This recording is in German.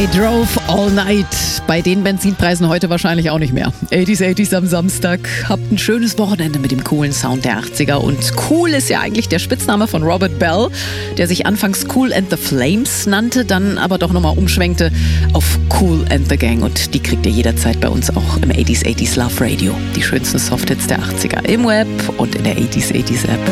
I drove all night. Bei den Benzinpreisen heute wahrscheinlich auch nicht mehr. 80s am Samstag. Habt ein schönes Wochenende mit dem coolen Sound der 80er. Und cool ist ja eigentlich der Spitzname von Robert Bell, der sich anfangs Kool and the Flames nannte, dann aber doch nochmal umschwenkte auf Kool and the Gang. Und die kriegt ihr jederzeit bei uns auch im 80s Love Radio. Die schönsten Softhits der 80er im Web und in der 80s App.